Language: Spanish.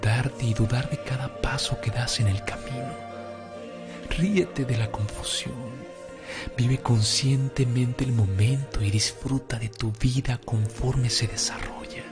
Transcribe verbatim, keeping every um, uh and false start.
darte y dudar de cada paso que das en el camino. Ríete de la confusión. Vive conscientemente el momento y disfruta de tu vida conforme se desarrolla.